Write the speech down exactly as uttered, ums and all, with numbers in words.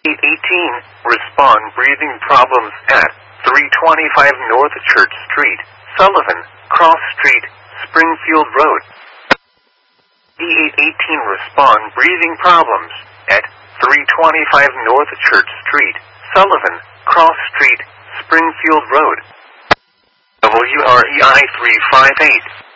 eighteen, respond breathing problems at three twenty-five North Church Street, Sullivan, Cross Street, Springfield Road. E eight eighteen, respond breathing problems at three twenty-five North Church Street, Sullivan, Cross Street, Springfield Road. W R E I three five eight.